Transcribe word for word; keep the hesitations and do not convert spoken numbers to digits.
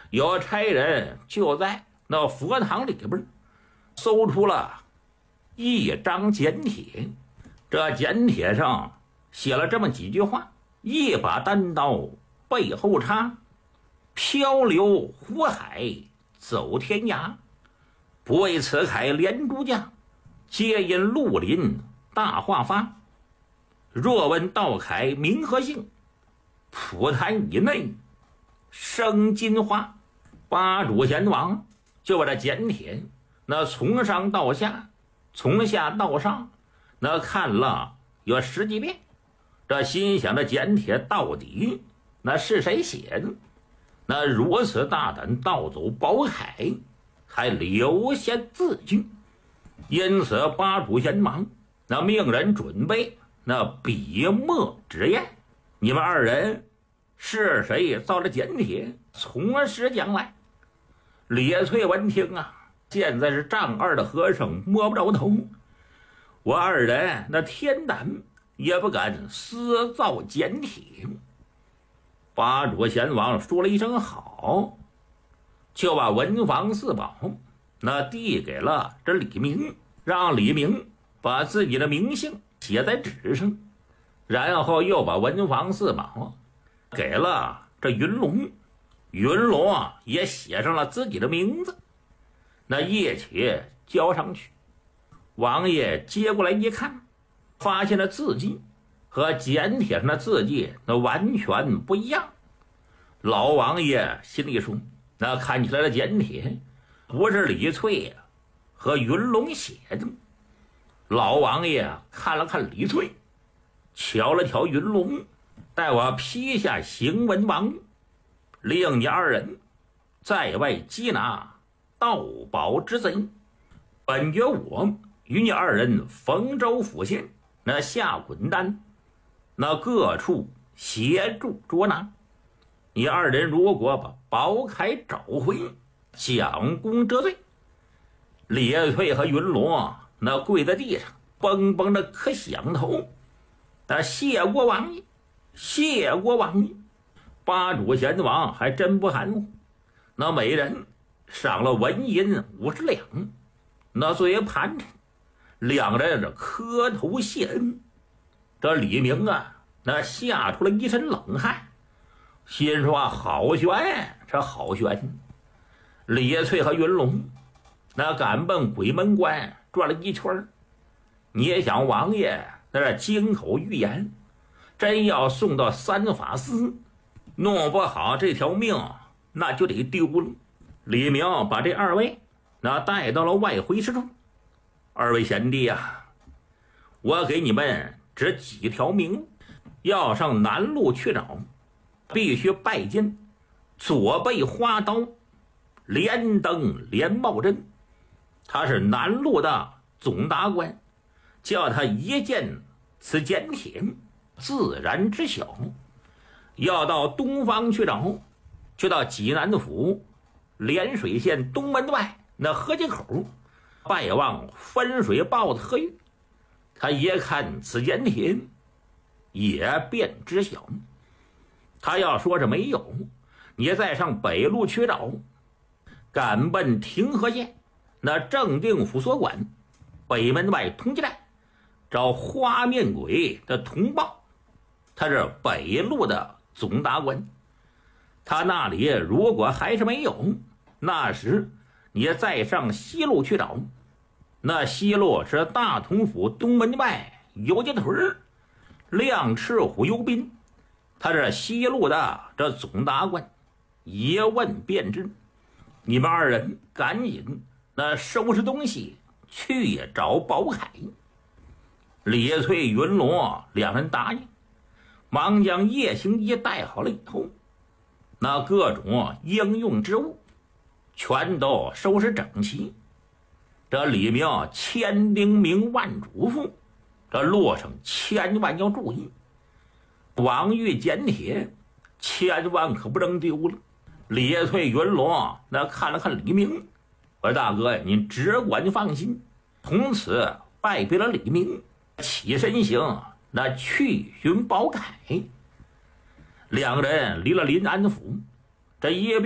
有差人就在那佛堂里边搜出了一张简帖，这简帖上写了这么几句话：一把单刀背后插，漂流湖海走天涯，不为此凯连珠将，皆因绿林大化发。若问道凯名和姓，蒲坛以内生金花。八主贤王就把这简帖那从上到下从下到上那看了有十几遍，这心想的简帖到底那是谁写的？那如此大胆盗走宝铠，还留下字据。因此八主贤王那命人准备那笔墨纸砚，你们二人是谁造了简帖，从实讲来。李翠闻听啊，现在是丈二的和尚摸不着头，我二人那天胆也不敢私造简帖。八主贤王说了一声好，就把文房四宝那递给了这李明，让李明把自己的名姓写在纸上，然后又把文房四宝给了这云龙，云龙啊也写上了自己的名字，那叶帖交上去。王爷接过来一看，发现了字迹和简帖上的字迹那完全不一样。老王爷心里说，那看起来的简帖不是李翠和云龙写的。老王爷看了看李翠，瞧了瞧云龙，待我批下行文王谕，令你二人在外缉拿盗宝之贼。本觉我与你二人丰州府县那下滚丹，那各处协助捉拿。你二人如果把宝铠找回，将功折罪。李翠和云龙那跪在地上蹦蹦的磕响头，那谢过王爷，谢过王爷。八主贤王还真不含糊，那每人赏了纹银五十两，那作为盘缠。两人这磕头谢恩。这李明啊，那吓出了一身冷汗，心说好悬，这好悬。李翠和云龙那赶奔鬼门关转了一圈，你也想王爷在这金口玉言，真要送到三法司，弄不好这条命那就得丢了。李明把这二位那带到了外回师处。二位贤弟啊，我给你们指几条明路，要上南路去找，必须拜见左背花刀连登连茂贞，他是南路的总达官，叫他一见此简帖自然知晓。要到东方去找，就到济南府涟水县东门外那河街口拜望分水豹子何玉，他一看此简帖也便知晓。他要说是没有，你再上北路去找，赶奔庭河县那正定府所管北门外通缉站，找花面鬼的同报，他是北路的总达官。他那里如果还是没有，那时你再上西路去找，那西路是大同府东门外游家屯亮赤虎游兵，他是西路的这总达官，一问便知。你们二人赶紧那收拾东西去找宝铠。李翠云龙两人答应，忙将夜行衣带好了以后，那各种应用之物全都收拾整齐。这李明千叮咛万嘱咐，这路上千万要注意，王玉简帖千万可不能丢了。李翠云龙那看了看李明，我说大哥呀，您只管放心。从此拜别了李明，起身行那去寻宝铠。两人离了临安府，这一